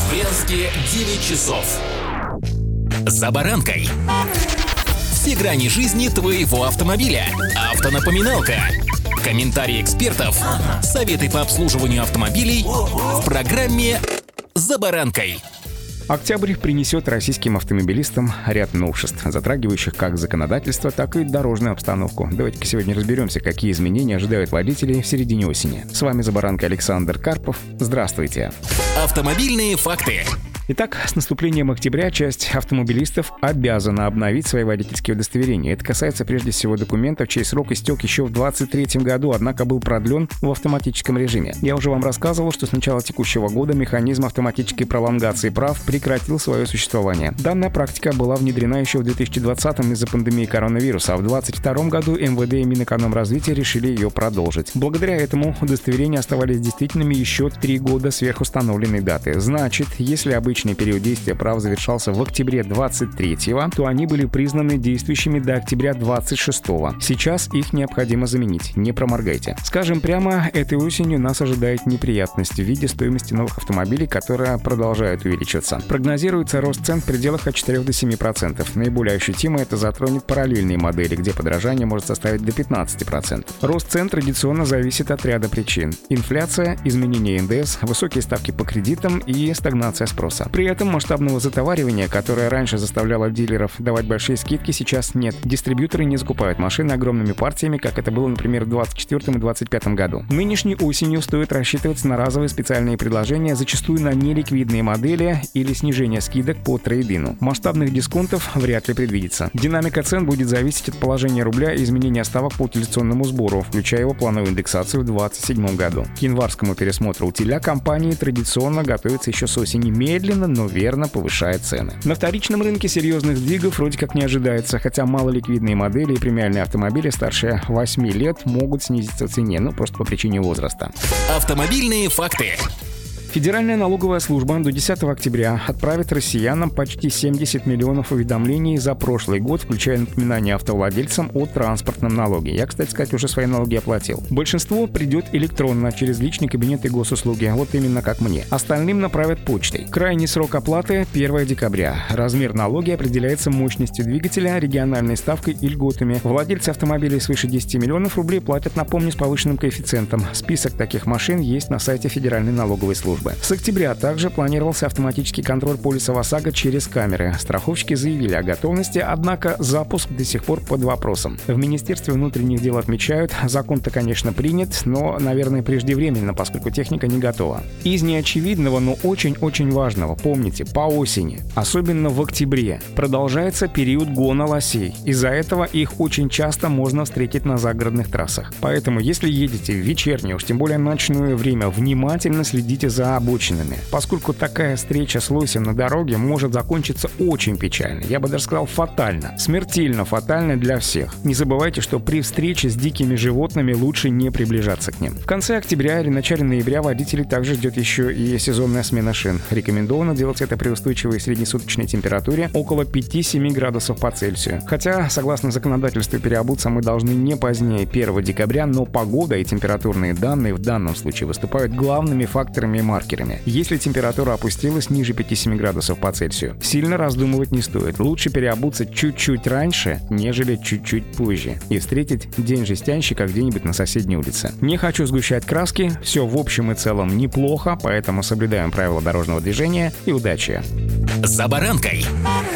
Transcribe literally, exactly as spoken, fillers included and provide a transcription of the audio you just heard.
В Брянске девять часов. За баранкой. Все грани жизни твоего автомобиля. Автонапоминалка. Комментарии экспертов. Советы по обслуживанию автомобилей в программе «За баранкой». Октябрь принесет российским автомобилистам ряд новшеств, затрагивающих как законодательство, так и дорожную обстановку. Давайте-ка сегодня разберемся, какие изменения ожидают водителей в середине осени. С вами «За баранкой» Александр Карпов. Здравствуйте. Автомобильные факты. Итак, с наступлением октября часть автомобилистов обязана обновить свои водительские удостоверения. Это касается прежде всего документов, чей срок истек еще в двадцать третьем году, однако был продлен в автоматическом режиме. Я уже вам рассказывал, что с начала текущего года механизм автоматической пролонгации прав прекратил свое существование. Данная практика была внедрена еще в две тысячи двадцатом из-за пандемии коронавируса, а в две тысячи двадцать втором году эм вэ дэ и Минэкономразвития решили ее продолжить. Благодаря этому удостоверения оставались действительными еще три года сверхустановленной даты. Значит, если обычно период действия прав завершался в октябре двадцать третьего, то они были признаны действующими до октября двадцать шестого. Сейчас их необходимо заменить, не проморгайте. Скажем прямо, этой осенью нас ожидает неприятность в виде стоимости новых автомобилей, которая продолжает увеличиваться. Прогнозируется рост цен в пределах от четырёх до семи процентов. Наиболее ощутимо это затронет параллельные модели, где подорожание может составить до пятнадцати процентов. Рост цен традиционно зависит от ряда причин. Инфляция, изменение эн дэ эс, высокие ставки по кредитам и стагнация спроса. При этом масштабного затоваривания, которое раньше заставляло дилеров давать большие скидки, сейчас нет. Дистрибьюторы не закупают машины огромными партиями, как это было, например, в двадцать четвёртом и двадцать пятом году. Нынешней осенью стоит рассчитываться на разовые специальные предложения, зачастую на неликвидные модели или снижение скидок по трейд-ину. Масштабных дисконтов вряд ли предвидится. Динамика цен будет зависеть от положения рубля и изменения ставок по утилизационному сбору, включая его плановую индексацию в две тысячи двадцать седьмом году. К январскому пересмотру утиля компании традиционно готовится еще с осени, медленно, но верно повышает цены. На вторичном рынке серьезных сдвигов вроде как не ожидается, хотя малоликвидные модели и премиальные автомобили старше восьми лет могут снизиться в цене, ну просто по причине возраста. Автомобильные факты. Федеральная налоговая служба до десятого октября отправит россиянам почти семьдесят миллионов уведомлений за прошлый год, включая напоминания автовладельцам о транспортном налоге. Я, кстати сказать, уже свои налоги оплатил. Большинство придет электронно, через личный кабинет и госуслуги, вот именно как мне. Остальным направят почтой. Крайний срок оплаты – первого декабря. Размер налоги определяется мощностью двигателя, региональной ставкой и льготами. Владельцы автомобилей свыше десяти миллионов рублей платят, напомню, с повышенным коэффициентом. Список таких машин есть на сайте Федеральной налоговой службы. С октября также планировался автоматический контроль полиса ОСАГО через камеры. Страховщики заявили о готовности, однако запуск до сих пор под вопросом. В Министерстве внутренних дел отмечают, закон-то, конечно, принят, но, наверное, преждевременно, поскольку техника не готова. Из неочевидного, но очень-очень важного, помните, по осени, особенно в октябре, продолжается период гона лосей. Из-за этого их очень часто можно встретить на загородных трассах. Поэтому, если едете в вечернее, уж тем более ночное время, внимательно следите за обочинами, поскольку такая встреча с лосем на дороге может закончиться очень печально, я бы даже сказал фатально, смертельно фатально для всех. Не забывайте, что при встрече с дикими животными лучше не приближаться к ним. В конце октября или начале ноября водителей также ждет еще и сезонная смена шин. Рекомендовано делать это при устойчивой среднесуточной температуре около пяти-семи градусов по Цельсию. Хотя, согласно законодательству, переобуться мы должны не позднее первого декабря, но погода и температурные данные в данном случае выступают главными факторами маркетинга. Если температура опустилась ниже пяти-семи градусов по Цельсию, сильно раздумывать не стоит. Лучше переобуться чуть-чуть раньше, нежели чуть-чуть позже, и встретить день жестянщика где-нибудь на соседней улице. Не хочу сгущать краски, все в общем и целом неплохо, поэтому соблюдаем правила дорожного движения и удачи. За баранкой.